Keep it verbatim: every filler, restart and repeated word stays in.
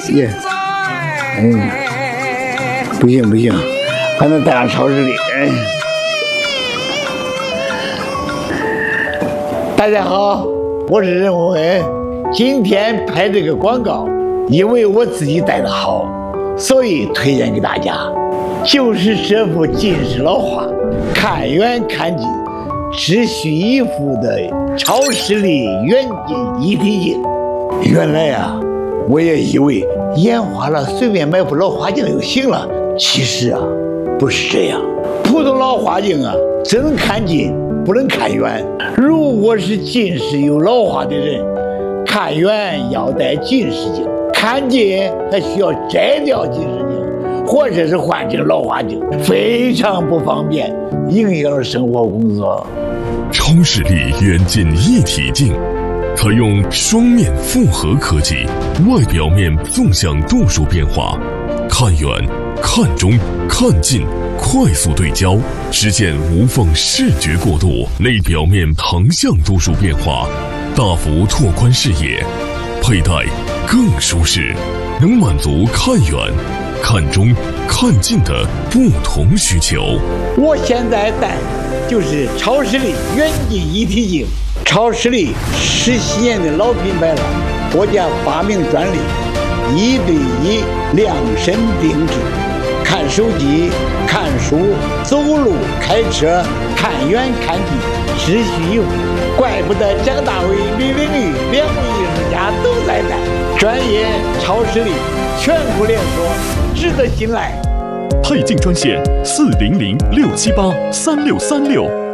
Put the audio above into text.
耶，哎，不行不行，还能带上超市里。哎，大家好，我是任宏恩。今天拍这个广告，因为我自己带的好，所以推荐给大家。就是这幅近视老花，看远看近，只需一副的超视力远近一体镜。原来啊，我也以为眼花了随便买副老花镜就行了，其实啊，不是这样。普通老花镜啊，只能看近，不能看远。如果是近视有老花的人，看远要戴近视镜，看近还需要摘掉近视镜，或者是换成老花镜，非常不方便，影响生活工作。 超视力远近一体镜采用双面复合科技，外表面纵向度数变化，看远、看中、看近快速对焦，实现无缝视觉过渡；内表面横向度数变化，大幅拓宽视野，佩戴更舒适，能满足看远、看中、看近的不同需求。 我现在戴的就是超视力远近一体镜。超视力十七年的老品牌了，国家发明专利，一对一量身定制，看手机、看书、走路、开车，看远看近，只需一副。怪不得蒋大为、李玲玉两位艺术家都在戴。专业超视力，全国连锁，值得信赖。 配镜专线：四零零六七八三六三六。